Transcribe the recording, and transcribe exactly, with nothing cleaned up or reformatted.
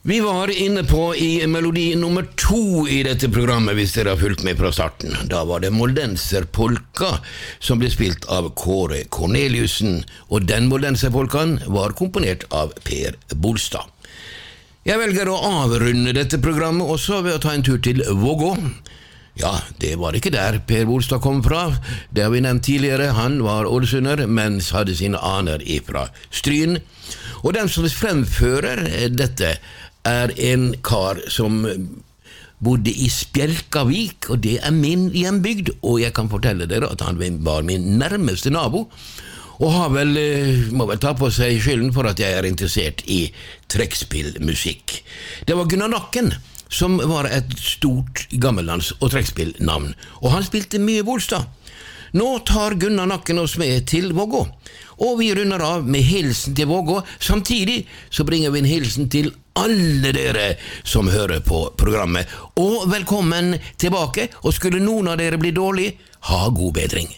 Vi var inne på i melodi nummer to i dette programmet, hvis dere har fulgt med fra starten. Da var det Moldenserpolka som ble spilt av Kåre Corneliussen, og den Moldenserpolkaen var komponert av Per Bolstad. Jeg velger å avrunde dette programmet også ved å ta en tur til Vågå. Ja, det var ikke der Per Bolstad kom fra. Det har vi nevnt tidligere. Han var ålesunder, men hadde sine aner ifra Stryn. Og den som fremfører dette er en kar som bodde i Spjelkavik, og det er min hjembygd, og jeg kan fortelle dere at han var min nærmeste nabo, og har vel, må vel ta på seg skylden for at jeg er interessert i trekkspillmusikk. Det var Gunnar Nakken, som var et stort gammellands- og trekkspillnavn, og han spilte mye Bolstad. Nå tar Gunnar Nakken oss med til Vågå, og vi runder av med hilsen til Vågå. Samtidig så bringer vi en hilsen til alle dere som hører på programmet. Og velkommen tilbake, og skulle noen av dere bli dårlig, ha god bedring.